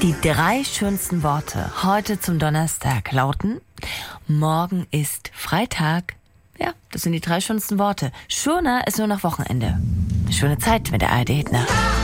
Die 3 schönsten Worte heute zum Donnerstag lauten: Morgen ist Freitag. Ja, das sind die 3 schönsten Worte. Schöner ist nur noch Wochenende. Eine schöne Zeit mit der ARD Hit Nacht.